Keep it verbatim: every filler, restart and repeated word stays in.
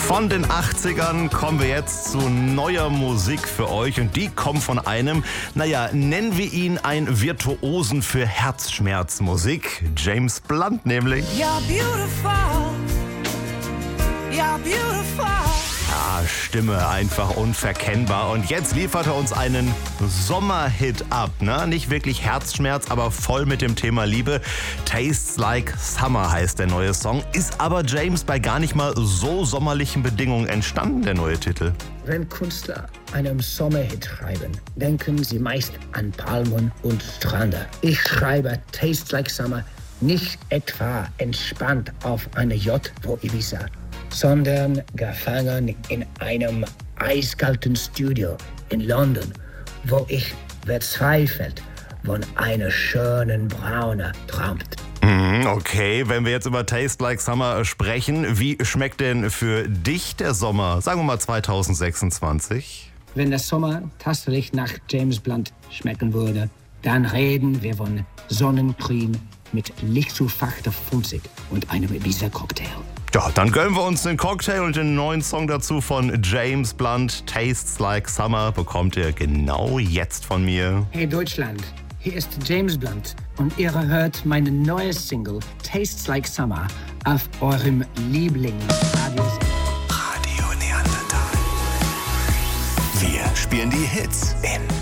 Von den achtzigern kommen wir jetzt zu neuer Musik für euch und die kommt von einem, naja, nennen wir ihn einen Virtuosen für Herzschmerzmusik, James Blunt nämlich. You're beautiful, you're beautiful. Ja, Stimme einfach unverkennbar. Und jetzt liefert er uns einen Sommerhit ab. Ne? Nicht wirklich Herzschmerz, aber voll mit dem Thema Liebe. Tastes Like Summer heißt der neue Song. Ist aber James bei gar nicht mal so sommerlichen Bedingungen entstanden, der neue Titel. Wenn Künstler einen Sommerhit schreiben, denken sie meist an Palmen und Strände. Ich schreibe Tastes Like Summer nicht etwa entspannt auf einer Yacht vor Ibiza, sondern gefangen in einem eiskalten Studio in London, wo ich verzweifelt von einer schönen Braune träumt. Okay, wenn wir jetzt über Taste Like Summer sprechen, wie schmeckt denn für dich der Sommer, sagen wir mal zwanzig sechsundzwanzig? Wenn der Sommer tatsächlich nach James Blunt schmecken würde, dann reden wir von Sonnencreme mit lichtzufachter Funzig und einem Ibiza-Cocktail. Ja, dann gönnen wir uns den Cocktail und den neuen Song dazu von James Blunt. Tastes Like Summer bekommt ihr genau jetzt von mir. Hey Deutschland, hier ist James Blunt und ihr hört meine neue Single Tastes Like Summer auf eurem Lieblingsradio. Radio Neandertal. Wir spielen die Hits in